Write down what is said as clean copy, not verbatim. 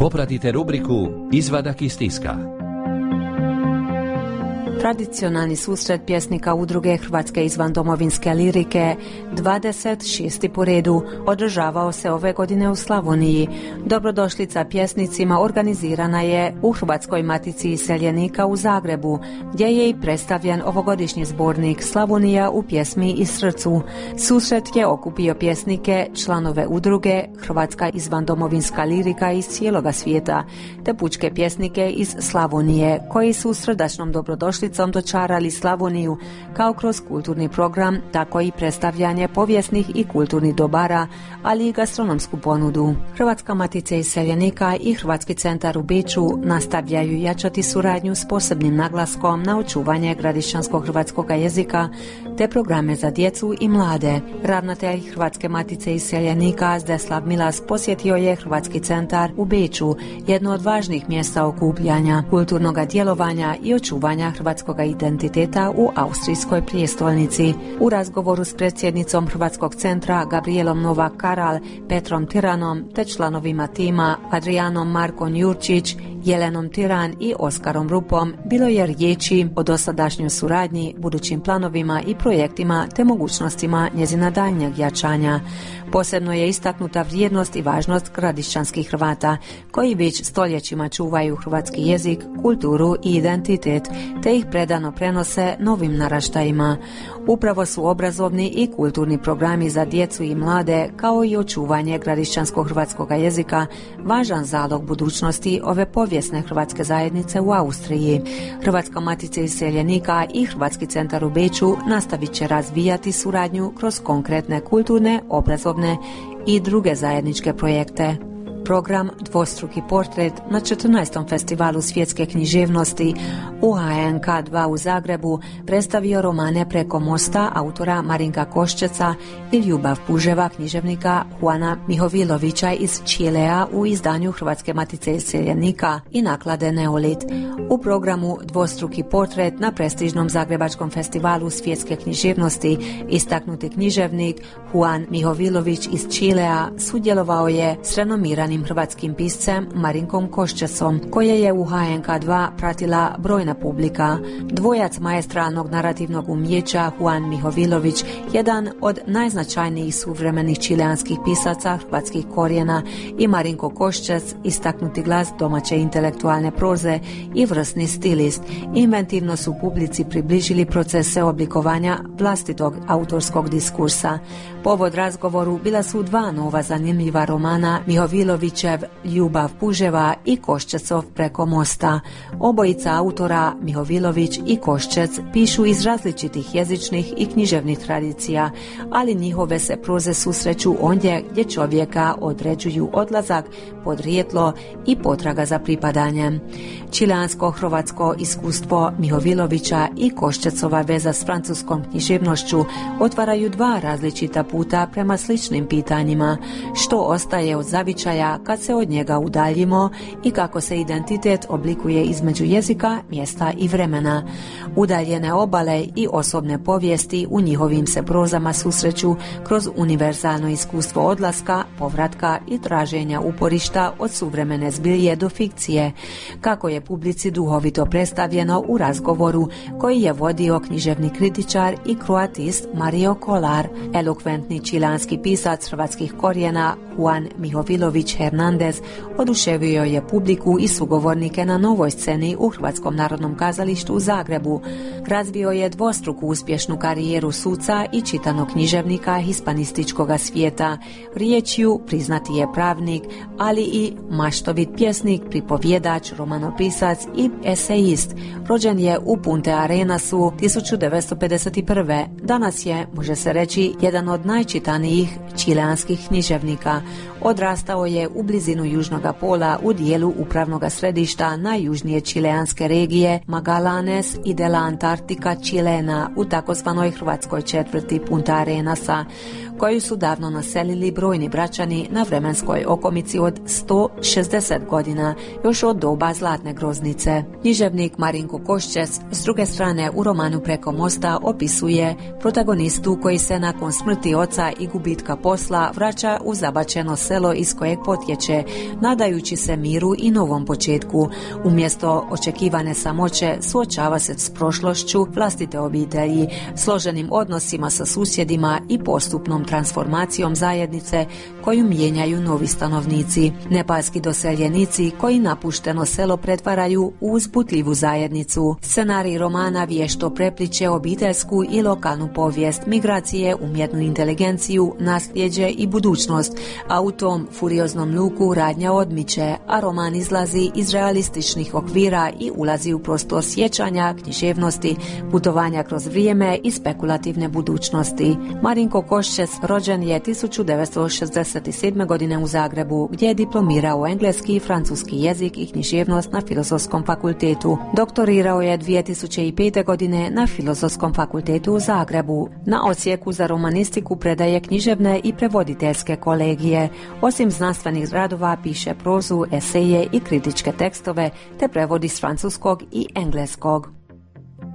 Popratite rubriku Izvadak iz tiska. Tradicionalni susret pjesnika udruge Hrvatske izvandomovinske lirike, 26. po redu, održavao se ove godine u Slavoniji. Dobrodošlica pjesnicima organizirana je u Hrvatskoj matici iseljenika u Zagrebu, gdje je i predstavljen ovogodišnji zbornik Slavonija u pjesmi i srcu. Susret je okupio pjesnike, članove udruge Hrvatska izvandomovinska lirika iz cijeloga svijeta, te pučke pjesnike iz Slavonije, koji su srdačnom dobrodošlicom dočarali Slavoniju kao kroz kulturni program, tako i predstavljanje povijesnih i kulturnih dobara, ali i gastronomsku ponudu. Hrvatska matica iseljenika i Hrvatski centar u Beču nastavljaju jačati suradnju s posebnim naglaskom na očuvanje gradišćanskog hrvatskog jezika te programe za djecu i mlade. Ravnatelj Hrvatske matice iseljenika Zdeslav Milas posjetio je Hrvatski centar u Beču, jedno od važnih mjesta okupljanja, kulturnog djelovanja i očuvanja hrvatskog identiteta u austrijskoj prijestolnici. U razgovoru s predsjednicom Hrvatskog centra Gabrielom Novak-Karal, Petrom Tiranom te članovima tima Adrijanom Markon Jurčić, Jelenom Tiran i Oskarom Rupom bilo je riječi o dosadašnjoj suradnji, budućim planovima i projektima te mogućnostima njezina daljnjeg jačanja. Posebno je istaknuta vrijednost i važnost gradišćanskih Hrvata, koji već stoljećima čuvaju hrvatski jezik, kulturu i identitet, te ih predano prenose novim naraštajima. Upravo su obrazovni i kulturni programi za djecu i mlade, kao i očuvanje gradišćanskog hrvatskog jezika, važan zalog budućnosti ove povijesne hrvatske zajednice u Austriji. Hrvatska matica iseljenika i Hrvatski centar u Beču nastavit će razvijati suradnju kroz konkretne kulturne, obrazovne i druge zajedničke projekte. Program Dvostruki portret na 14. festivalu svjetske književnosti UHNK 2 u Zagrebu predstavio romane Preko mosta autora Marinka Koščeca i Ljubav Puževa književnika Juana Mihovilovića iz Čilea u izdanju Hrvatske matice iseljenika i naklade Neolit. U programu Dvostruki portret na prestižnom Zagrebačkom festivalu svjetske književnosti istaknuti književnik Juan Mihovilović iz Čilea sudjelovao je s renomiranim hrvatskim piscem Marinkom Koščecom, koje je u HNK 2 pratila brojna publika. Dvojac maestralnog narativnog umjeća Juan Mihovilović, jedan od najznačajnijih suvremenih čileanskih pisaca hrvatskih korijena, i Marinko Koščec, istaknuti glas domaće intelektualne proze i vrsni stilist, inventivno su publici približili procese oblikovanja vlastitog autorskog diskursa. Povod razgovoru bila su dva nova zanimljiva romana Mihovilovićev Ljubav Puževa i Koščecov Preko mosta. Obojica autora, Mihovilović i Koščec, pišu iz različitih jezičnih i književnih tradicija, ali njihove se proze susreću ondje gdje čovjeka određuju odlazak, podrijetlo i potraga za pripadanjem. Čileansko-hrvatsko iskustvo Mihovilovića i Koščecova veza s francuskom književnošću otvaraju dva različita puta prema sličnim pitanjima, što ostaje od zavičaja kad se od njega udaljimo i kako se identitet oblikuje između jezika, mjesta i vremena. Udaljene obale i osobne povijesti u njihovim se prozama susreću kroz univerzalno iskustvo odlaska, povratka i traženja uporišta od suvremene zbilje do fikcije, kako je publici duhovito predstavljeno u razgovoru koji je vodio književni kritičar i kroatist Mario Kolar. Elokventni čileanski pisac hrvatskih korijena Juan Mihovilović Hernandez oduševio je publiku i sugovornike na Novoj sceni u Hrvatskom narodnom kazalištu u Zagrebu. Razvio je dvostruku uspješnu karijeru suca i čitanog književnika hispanističkog svijeta. Riječju priznati je pravnik, ali i maštovit pjesnik, pripovjedač, romanopisac i esejist. Rođen je u Punta Arenasu 1951. Danas je, može se reći, jedan od najčitanijih čileanskih književnika. Odrastao je u blizinu Južnog pola u dijelu upravnog središta najjužnije čileanske regije Magallanes i de la Antarctica Chilena u takozvanoj hrvatskoj četvrti Punta Arenasa, koju su davno naselili brojni braćani na vremenskoj okomici od 160 godina, još od doba Zlatne groznice. Književnik Marinko Koščec s druge strane u romanu Preko mosta opisuje protagonistu koji se nakon smrti oca i gubitka posla vraća u zabačeno selo iz kojeg potječe, nadajući se miru i novom početku. Umjesto očekivane samoće suočava se s prošlošću vlastite obitelji, složenim odnosima sa susjedima i postupnom transformacijom zajednice koju mijenjaju novi stanovnici. Nepalski doseljenici koji napušteno selo pretvaraju u uzbutljivu zajednicu. Scenarij romana vješto prepliče obiteljsku i lokalnu povijest, migracije, umjetnu inteligenciju, nasljeđe i budućnost, a u tom furioznom luku radnja odmiče, a roman izlazi iz realističnih okvira i ulazi u prostor sjećanja, književnosti, putovanja kroz vrijeme i spekulativne budućnosti. Marinko Koščec rođen je 1967. godine u Zagrebu, gdje je diplomirao engleski i francuski jezik i književnost na Filozofskom fakultetu. Doktorirao je 2005. godine na Filozofskom fakultetu u Zagrebu. Na odsjeku za romanistiku predaje književne i prevoditeljske kolegije. Osim znanstvenih radova piše prozu, eseje i kritičke tekstove, te prevodi s francuskog i engleskog.